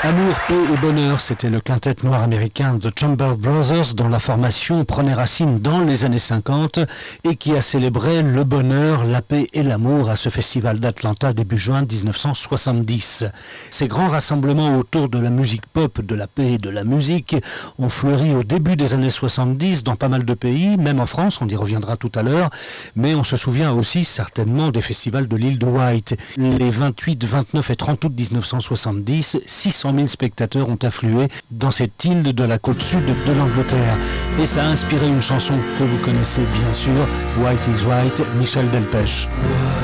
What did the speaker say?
Amour, paix et bonheur, c'était le quintet noir américain The Chamber Brothers dont la formation prenait racine dans les années 50 et qui a célébré le bonheur, la paix et l'amour à ce festival d'Atlanta début juin 1970. Ces grands rassemblements autour de la musique pop, de la paix et de la musique ont fleuri au début des années 70 dans pas mal de pays, même en France, on y reviendra tout à l'heure, mais on se souvient aussi certainement des festivals de l'île de Wight. Les 28, 29 et 30 août 1970, 600 000 spectateurs ont afflué dans cette île de la côte sud de l'Angleterre. Et ça a inspiré une chanson que vous connaissez bien sûr, White is White, Michel Delpech.